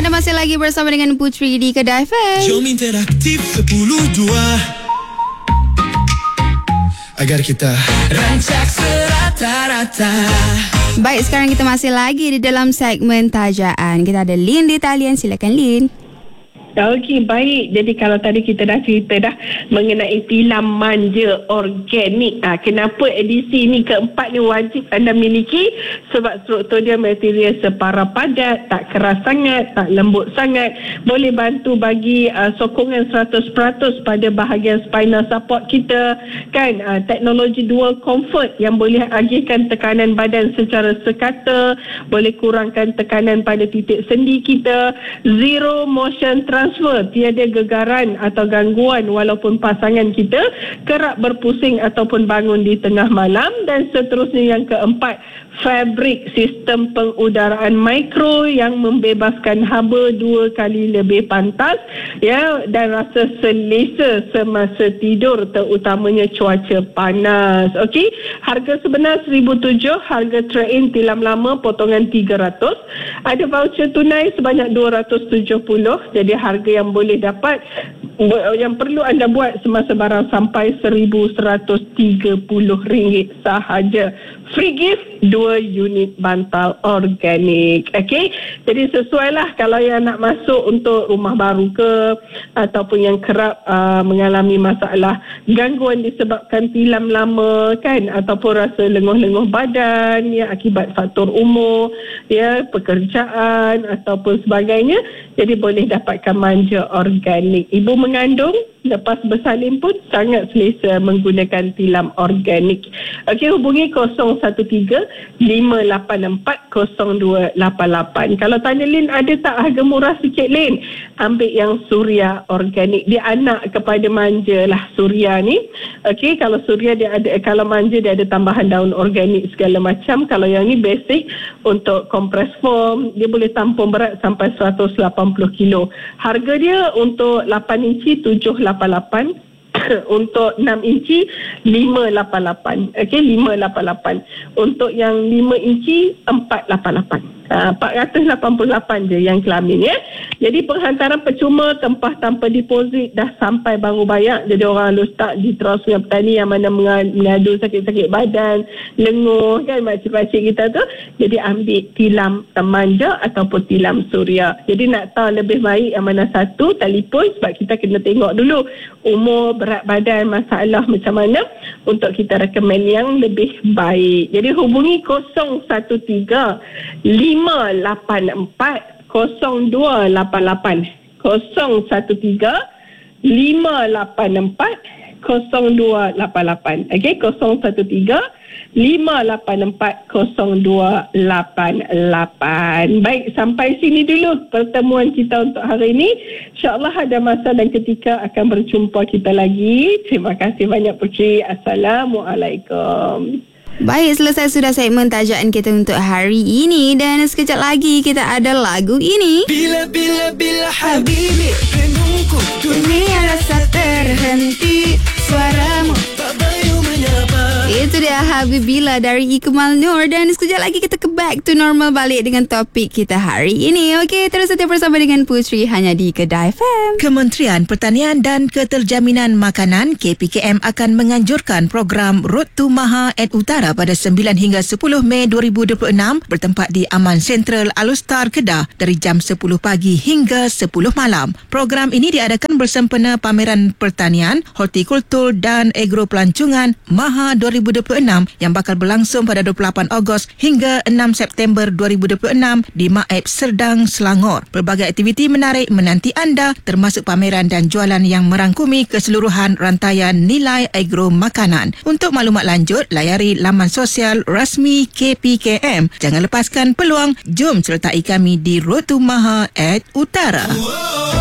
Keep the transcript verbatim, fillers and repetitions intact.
Anda masih lagi bersama dengan Putri di Kedai F M. Jom interaktif sepuluh dua agar kita rancak serata-rata. Baik, sekarang kita masih lagi di dalam segmen tajaan. Kita ada Lin di talian. Silakan Lin. Okey, baik. Jadi kalau tadi kita dah cerita dah mengenai tilam manja organik. Ha, kenapa edisi ni keempat ni wajib anda miliki? Sebab struktur dia material separa padat, tak keras sangat, tak lembut sangat. Boleh bantu bagi uh, sokongan seratus peratus pada bahagian spinal support kita. Kan, uh, teknologi dual comfort yang boleh agihkan tekanan badan secara sekata. Boleh kurangkan tekanan pada titik sendi kita. Zero motion transfer. Transfer, tiada gegaran atau gangguan walaupun pasangan kita kerap berpusing ataupun bangun di tengah malam. Dan seterusnya yang keempat, fabrik sistem pengudaraan mikro yang membebaskan haba dua kali lebih pantas, ya, dan rasa selesa semasa tidur, terutamanya cuaca panas. Okey, harga sebenar seribu tujuh, harga trade-in tilam lama potongan tiga ratus. Ada voucher tunai sebanyak dua ratus tujuh puluh. Jadi harga yang boleh dapat, yang perlu anda buat semasa barang sampai seribu seratus tiga puluh ringgit sahaja. Free gift dua unit bantal organik. Okey, jadi sesuailah kalau yang nak masuk untuk rumah baru ke, ataupun yang kerap uh, mengalami masalah gangguan disebabkan tilam lama kan, ataupun rasa lenguh-lenguh badan ya akibat faktor umur, ya, pekerjaan ataupun sebagainya. Jadi boleh dapatkan manja organik. Ibu mengandung lepas bersalin pun sangat selesa menggunakan tilam organik. Okey, hubungi kosong satu tiga lima lapan empat kosong dua lapan lapan. Kalau tanya Lin, ada tak harga murah sikit Lin? Ambil yang Suria organik. Dia anak kepada manja lah Suria ni. Okey, kalau Suria dia ada, kalau manja dia ada tambahan daun organik segala macam. Kalau yang ni basic untuk compress form, dia boleh tampung berat sampai seratus lapan puluh kilo. Harga dia untuk lapan inci tujuh lapan lapan. Untuk enam inci lima lapan lapan. Okey, lima lapan lapan. Untuk yang lima inci empat lapan lapan. Uh, empat ratus lapan puluh lapan je yang kelamin ya. Jadi penghantaran percuma, tempah tanpa deposit, dah sampai baru bayar. Jadi orang halus tak di Terus Sungai Petani yang mana mengadu sakit-sakit badan, lenguh kan, makcik-makcik kita tu. Jadi ambil tilam manja ataupun tilam Suria. Jadi nak tahu lebih baik yang mana satu, telefon, sebab kita kena tengok dulu umur, berat badan, masalah macam mana untuk kita rekomen yang lebih baik. Jadi hubungi kosong satu tiga lima lapan empat kosong dua lapan lapan. Kosong satu tiga lima lapan empat kosong dua lapan lapan. Okey, kosong satu tiga lima lapan empat kosong dua lapan lapan. Baik, sampai sini dulu pertemuan kita untuk hari ini. InsyaAllah ada masa dan ketika akan berjumpa kita lagi. Terima kasih banyak Putri. Assalamualaikum. Baik, selesai sudah segmen tajaan kita untuk hari ini. Dan sekejap lagi kita ada lagu ini. Bila bila bila Habibi renungku Dunia rasa terhenti, suaramu tak bayu menyapa. Itu dia Habibila dari Ikmal Nur. Dan sekejap lagi kita ke back to normal balik dengan topik kita hari ini. Okey, terus setia bersama dengan Putri hanya di Kedai F M. Kementerian Pertanian dan Keterjaminan Makanan K P K M akan menganjurkan program Road to Maha at Utara pada sembilan hingga sepuluh Mei dua ribu dua puluh enam bertempat di Aman Sentral Alustar Kedah dari jam sepuluh pagi hingga sepuluh malam. Program ini diadakan bersempena Pameran Pertanian, Hortikultur dan Agro Pelancongan Maha dua ribu dua puluh enam yang bakal berlangsung pada dua puluh lapan Ogos hingga enam September dua ribu dua puluh enam di Maib Serdang, Selangor. Pelbagai aktiviti menarik menanti anda, termasuk pameran dan jualan yang merangkumi keseluruhan rantaian nilai agro makanan. Untuk maklumat lanjut, layari laman sosial rasmi K P K M. Jangan lepaskan peluang, jom sertai kami di Road to Maha at Utara.